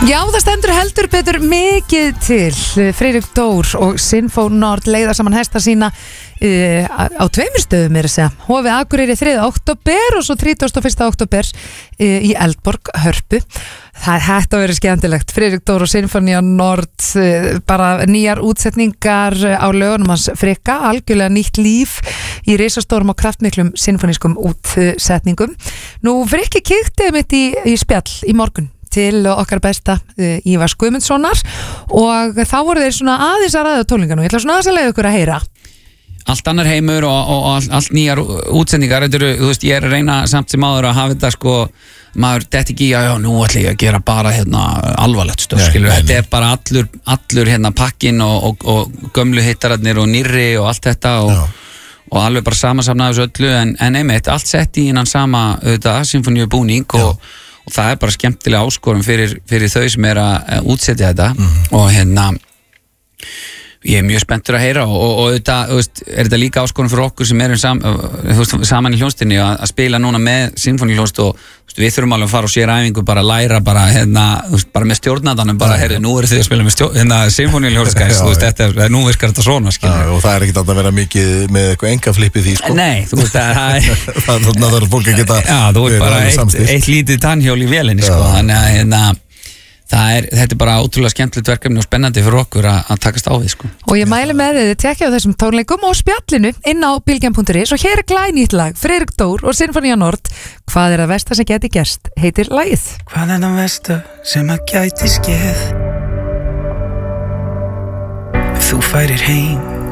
Já, það stendur heldur betur mikið til. Friðrik Dór og Sinfó Nord leiða saman hesta sína á 2 stöðum er að segja. Hofi Akureyri 3. október og svo 31. október í Eldborg Hörpu. Það hætti að vera skemmtilegt. Friðrik Dór og Sinfonía Nord, bara nýjar útsetningar á lögunum hans Frikka, algjörlega nýtt líf í risastórum og kraftmiklum sinfonískum útsetningum. Nú Frikki kíkti mitt í spjall í morgun til okkar besta Ívars Guðmundssonar og þá voru þeir svona aðeins að ræða tónlingarnu. Ég ætla svona aðeins að leiða ykkur að heyra. Allt annar heimur og allt nýjar útsendingar. Þú veist, ég er að reyna samt sem áður að hafa þetta sko, maður detti ekki já, nú ætla ég að gera bara alvarlegt stöð, skilur. Þetta er bara allur pakkin og gömlu hittararnir og nýrri og allt þetta og alveg bara samansafna þessu öllu en einmitt, allt sett í innan sama symfóníu búning og það er bara skemmtilega áskorun fyrir þau sem er að útsetja þetta og ég er mjög spenntur að heyra og þetta, er þetta líka áskorun fyrir okkur sem erum saman í hljónstinni að spila núna með sinfóníuhljónst og við þurfum alveg að fara og sér æfingu bara að læra bara með stjórnadanum bara, nú eru þið að spila með sinfóníuhljónst nú virkar þetta svona og það er ekkert að vera mikið með eitthvað engaflip í því sko. Nei, þú veist það er fólk að geta þú veist bara eitt lítið tannhjól í vélinni sko, þannig að þetta er bara ótrúlega skemmtilegt verkefni og spennandi fyrir okkur að takast á því sko. Og ég mæli með þið tekja á þessum tónleikum og spjallinu inn á bilgjan.is og hér er glænýtt lag, Friðrik Dór og Sinfonía Nord. Hvað er það versta sem gæti gerst? Heitir lagið. Hvað er það versta sem að gæti skeð? Ef þú færir heim